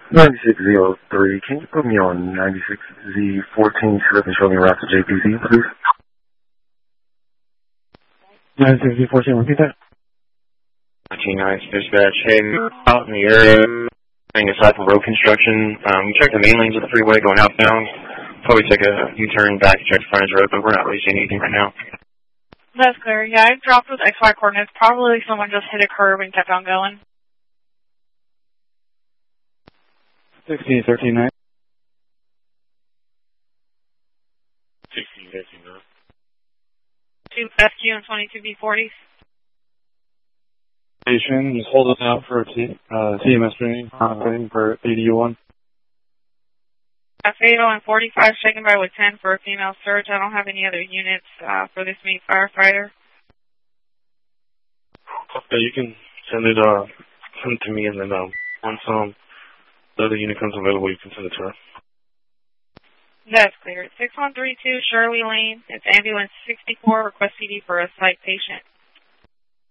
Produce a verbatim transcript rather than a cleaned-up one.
ninety-six Z oh three, can you put me on ninety-six Z fourteen trip and show me around to J P C, please? ninety-six Z fourteen, repeat that. nineteen-nine, dispatch. Hey, out in the area, aside from road construction, um, we checked the main lanes of the freeway going outbound. Probably take a U-turn back to check the frontage road, but we're not really seeing anything right now. That's clear. Yeah, I dropped with X Y coordinates. Probably someone just hit a curb and kept on going. sixteen thirteen nine. sixteen thirteen nine. Two S Q and twenty-two B forties. Station, just hold it out for a T, uh, T M S training, uh, for A D U one. Fatal and forty-five, shaken by with ten for a female surge. I don't have any other units uh, for this meet firefighter. Okay, you can send it, uh, send it to me, and then um, once um, the other unit comes available, you can send it to her. That's clear. six one three two Shirley Lane. It's ambulance sixty-four. Request C D for a site patient.